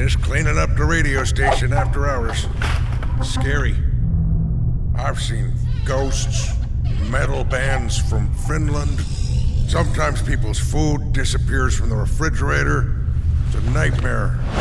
Just cleaning up the radio station after hours. Scary. I've seen ghosts, metal bands from Finland. Sometimes people's food disappears from the refrigerator. It's a nightmare.